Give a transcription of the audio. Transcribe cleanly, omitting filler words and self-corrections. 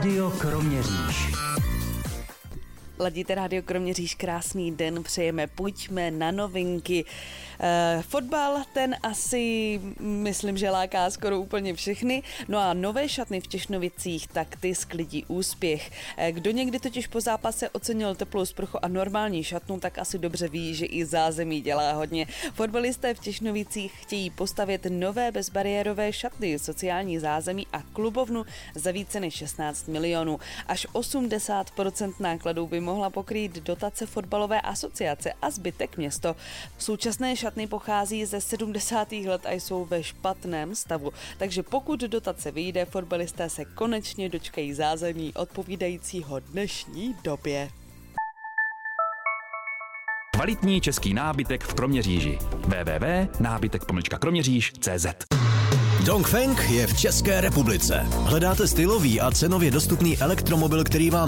Rádio Kroměříž. Ladíte Rádio Kroměříž, krásný den přejeme, pojďme na novinky. Fotbal, ten asi, myslím, že láká skoro úplně všechny. No a nové šatny v Těšnovicích, tak ty sklidí úspěch. Kdo někdy totiž po zápase ocenil teplou sprchu a normální šatnu, tak asi dobře ví, že i zázemí dělá hodně. Fotbalisté v Těšnovicích chtějí postavit nové bezbariérové šatny, sociální zázemí a klubovnu za více než 16 milionů. Až 80% nákladů by mohla pokrýt dotace fotbalové asociace a zbytek město. Současné šatny pochází ze 70. let a jsou ve špatném stavu, takže pokud dotace vyjde, fotbalisté se konečně dočkají zázemí odpovídajícího dnešní době. Kvalitní český nábytek v Kroměříži. www.nábytek-kroměříž.cz. Dongfeng je v České republice. Hledáte stylový a cenově dostupný elektromobil, který vám